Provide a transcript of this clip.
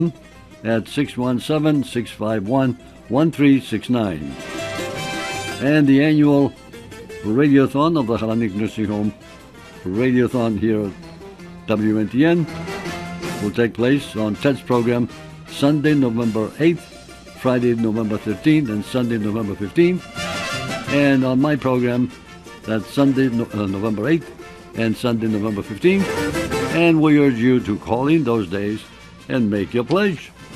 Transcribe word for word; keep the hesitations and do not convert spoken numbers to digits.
at six one seven, six five one, one three six nine. And the annual Radiothon of the Halanik Nursing Home Radiothon here at W N T N will take place on Ted's program Sunday, November eighth, Friday, November thirteenth, and Sunday, November fifteenth. And on my program, that's Sunday, no, uh, November eighth, and Sunday, November fifteenth. And we urge you to call in those days and make your pledge.